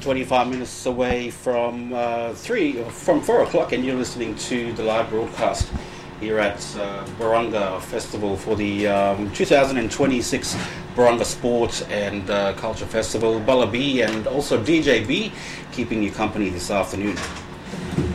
25 minutes away from 4 o'clock, and you're listening to the live broadcast here at Barunga Festival for the 2026 Barunga Sport and Culture Festival. Bella B and also DJ B keeping you company this afternoon.